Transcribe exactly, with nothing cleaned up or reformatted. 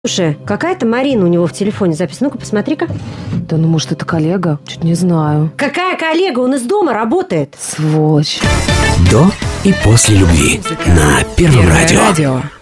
Слушай, какая-то Марина у него в телефоне записана. Ну-ка, посмотри-ка. Да ну, может, это коллега? Чуть не знаю. Какая коллега? Он из дома работает. Сволочь. До и после любви на Первом радио. радио.